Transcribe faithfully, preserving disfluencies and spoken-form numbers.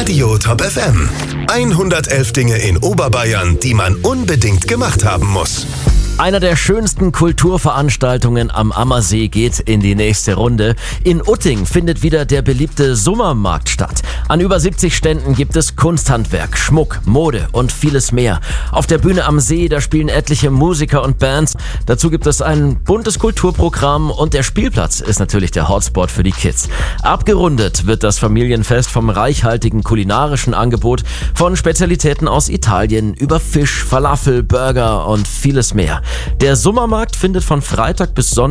Radio Top F M. hundertelf Dinge in Oberbayern, die man unbedingt gemacht haben muss. Einer der schönsten Kulturveranstaltungen am Ammersee geht in die nächste Runde. In Utting findet wieder der beliebte Sommermarkt statt. An über siebzig Ständen gibt es Kunsthandwerk, Schmuck, Mode und vieles mehr. Auf der Bühne am See, da spielen etliche Musiker und Bands. Dazu gibt es ein buntes Kulturprogramm und der Spielplatz ist natürlich der Hotspot für die Kids. Abgerundet wird das Familienfest vom reichhaltigen kulinarischen Angebot von Spezialitäten aus Italien über Fisch, Falafel, Burger und vieles mehr. Der Sommermarkt findet von Freitag bis Sonntag